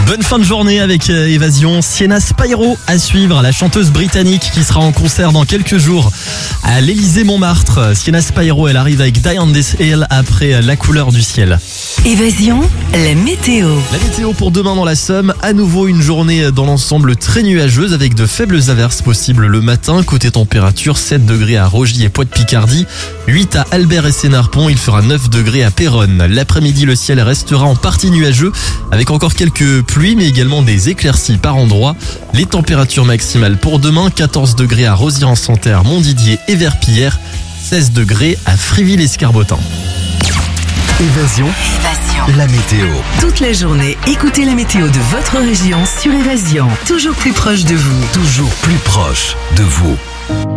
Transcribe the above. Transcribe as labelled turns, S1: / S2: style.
S1: Bonne fin de journée avec Évasion. Sienna Spyro à suivre, la chanteuse britannique qui sera en concert dans quelques jours à l'Élysée-Montmartre. Sienna Spyro, elle arrive avec Die on This Hill après La couleur du ciel.
S2: Évasion, la météo.
S1: La météo pour demain dans la Somme, à nouveau une journée dans l'ensemble très nuageuse avec de faibles averses possibles le matin. Côté température, 7 degrés à Rogy et Poix-de-Picardie, 8 à Albert et Sénarpont, il fera 9 degrés à Péronne. L'après-midi, le ciel restera en partie nuageux avec encore quelques pluies mais également des éclaircies par endroits. Les températures maximales pour demain, 14 degrés à Rosières-en-Santerre, Montdidier et Verpillière, 16 degrés à Friville-Escarbotin.
S3: Évasion, la météo.
S2: Toute la journée, écoutez la météo de votre région sur Évasion. Toujours plus proche de vous.
S3: Toujours plus proche de vous.